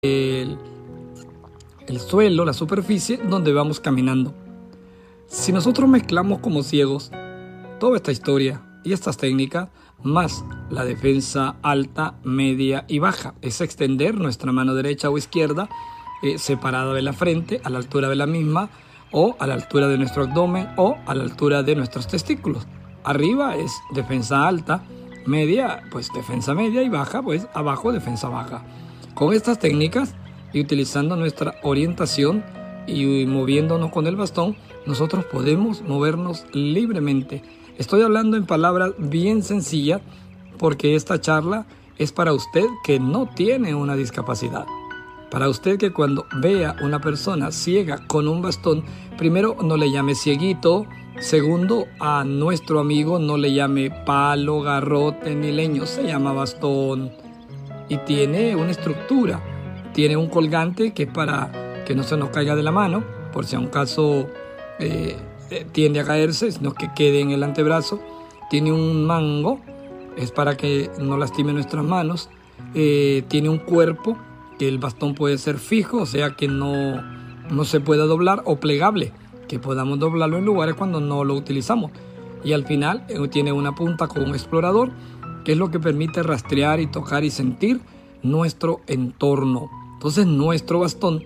el, el suelo, la superficie donde vamos caminando. Si nosotros mezclamos como ciegos toda esta historia y estas técnicas, más la defensa alta, media y baja, es extender nuestra mano derecha o izquierda separada de la frente, a la altura de la misma, o a la altura de nuestro abdomen, o a la altura de nuestros testículos. Arriba es defensa alta, media, pues defensa media, y baja, pues abajo defensa baja. Con estas técnicas y utilizando nuestra orientación y moviéndonos con el bastón, nosotros podemos movernos libremente. Estoy hablando en palabras bien sencillas porque esta charla es para usted que no tiene una discapacidad. Para usted que cuando vea una persona ciega con un bastón, primero no le llame cieguito, segundo a nuestro amigo no le llame palo, garrote ni leño, se llama bastón. Y tiene una estructura, tiene un colgante que es para que no se nos caiga de la mano, por si a un caso tiende a caerse, sino que quede en el antebrazo. Tiene un mango, es para que no lastime nuestras manos. Tiene un cuerpo, que el bastón puede ser fijo, o sea que no se pueda doblar, o plegable, que podamos doblarlo en lugares cuando no lo utilizamos. Y al final tiene una punta con un explorador, que es lo que permite rastrear y tocar y sentir nuestro entorno. Entonces nuestro bastón,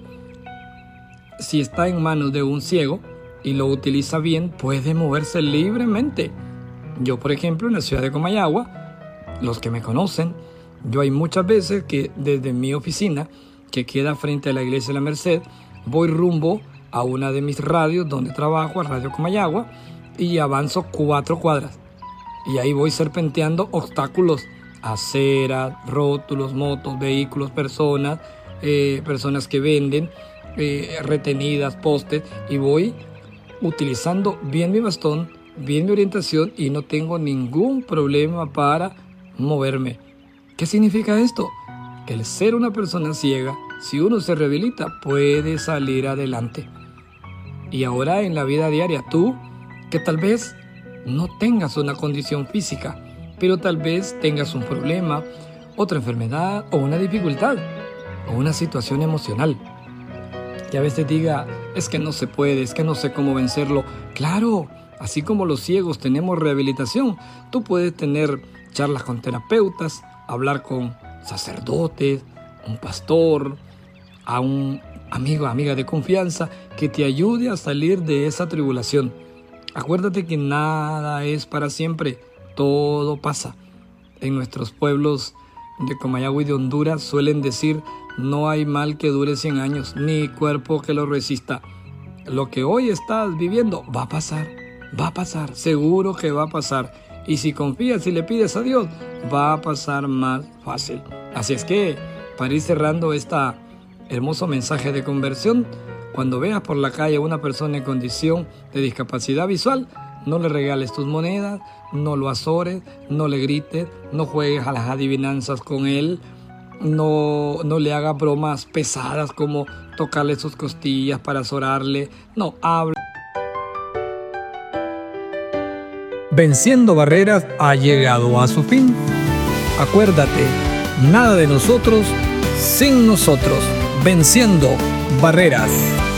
si está en manos de un ciego y lo utiliza bien, puede moverse libremente. Yo, por ejemplo, en la ciudad de Comayagua, los que me conocen, yo hay muchas veces que desde mi oficina, que queda frente a la iglesia de la Merced, voy rumbo a una de mis radios donde trabajo, a Radio Comayagua, y avanzo 4 cuadras. Y ahí voy serpenteando obstáculos, aceras, rótulos, motos, vehículos, personas que venden, retenidas, postes, y voy utilizando bien mi bastón, bien mi orientación, y no tengo ningún problema para moverme. ¿Qué significa esto? Que el ser una persona ciega, si uno se rehabilita, puede salir adelante. Y ahora en la vida diaria, tú, que tal vez no tengas una condición física, pero tal vez tengas un problema, otra enfermedad o una dificultad o una situación emocional, que a veces diga, es que no se puede, es que no sé cómo vencerlo. Claro, así como los ciegos tenemos rehabilitación, tú puedes tener charlas con terapeutas, hablar con sacerdotes, un pastor, a un amigo, amiga de confianza que te ayude a salir de esa tribulación. Acuérdate que nada es para siempre, todo pasa. En nuestros pueblos de Comayagua y de Honduras suelen decir, no hay mal que dure 100 años, ni cuerpo que lo resista. Lo que hoy estás viviendo va a pasar, seguro que va a pasar. Y si confías y le pides a Dios, va a pasar más fácil. Así es que, para ir cerrando este hermoso mensaje de conversión, cuando veas por la calle a una persona en condición de discapacidad visual, no le regales tus monedas, no lo azores, no le grites, no juegues a las adivinanzas con él, no le hagas bromas pesadas como tocarle sus costillas para azorarle, no, habla. Venciendo Barreras ha llegado a su fin. Acuérdate, nada de nosotros sin nosotros. Venciendo Barreras.